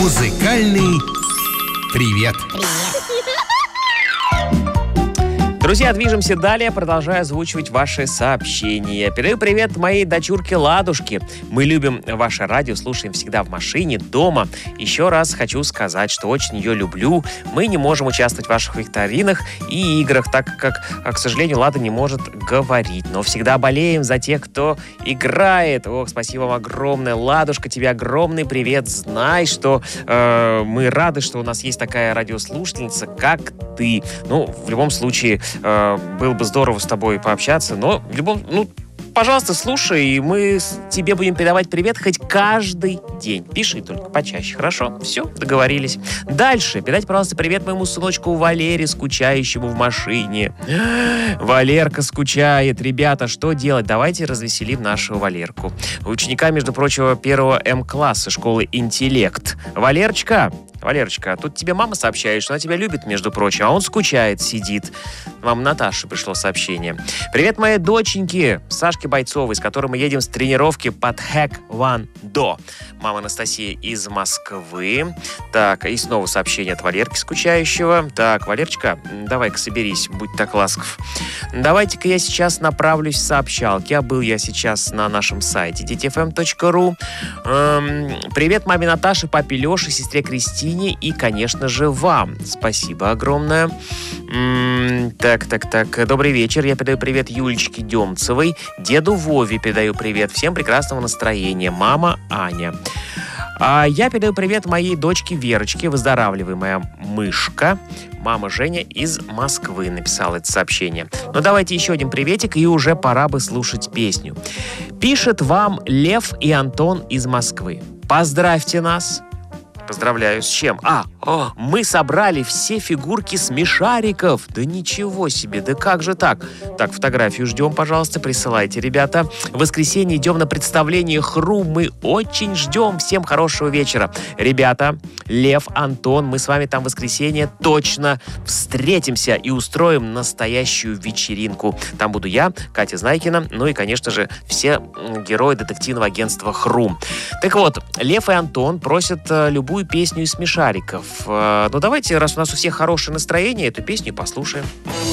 Музыкальный привет. Друзья, движемся далее, продолжаю озвучивать ваши сообщения. Передаю привет моей дочурке Ладушке. Мы любим ваше радио, слушаем всегда в машине, дома. Еще раз хочу сказать, что очень ее люблю. Мы не можем участвовать в ваших викторинах и играх, так как, к сожалению, Лада не может говорить. Но всегда болеем за тех, кто играет. Ох, спасибо вам огромное. Ладушка, тебе огромный привет. Знай, что мы рады, что у нас есть такая радиослушательница, как ты. Ну, в любом случае, было бы здорово с тобой пообщаться, но в любом... пожалуйста, слушай, и мы тебе будем передавать привет хоть каждый день. Пиши только почаще, хорошо? Все, договорились. Дальше. Передайте, пожалуйста, привет моему сыночку Валере, скучающему в машине. Валерка скучает. Ребята, что делать? Давайте развеселим нашего Валерку. Ученика, между прочим, 1 М-класса школы «Интеллект». Валерочка, тут тебе мама сообщает, что она тебя любит, между прочим, а он скучает, сидит. Мама Наташи пришло сообщение. Привет моей доченьке Сашке Бойцовой, с которой мы едем с тренировки под Хэквондо. Мама Анастасия из Москвы. Так, и снова сообщение от Валерки скучающего. Так, Валерочка, давай-ка соберись, будь так ласков. Давайте-ка я сейчас направлюсь в сообщалки. А был я сейчас на нашем сайте dtfm.ru. Привет маме Наташе, папе Леше, сестре Кристине и, конечно же, вам. Спасибо огромное. Так. Добрый вечер. Я передаю привет Юлечке Демцевой, деду Вове передаю привет. Всем прекрасного настроения. Мама Аня. А я передаю привет моей дочке Верочке. Выздоравливай, моя мышка. Мама Женя из Москвы написала это сообщение. Ну, давайте еще один приветик, и уже пора бы слушать песню. Пишет вам Лев и Антон из Москвы. Поздравьте нас. Поздравляю. С чем? Мы собрали все фигурки смешариков. Да ничего себе, да как же так? Так, фотографию ждем, пожалуйста, присылайте, ребята. В воскресенье идем на представление ХРУ. Мы очень ждем. Всем хорошего вечера. Ребята, Лев, Антон, мы с вами там в воскресенье точно встретимся и устроим настоящую вечеринку. Там буду я, Катя Знайкина, ну и, конечно же, все герои детективного агентства ХРУ. Так вот, Лев и Антон просят любую песню из смешариков. Ну давайте, раз у нас у всех хорошее настроение, эту песню послушаем.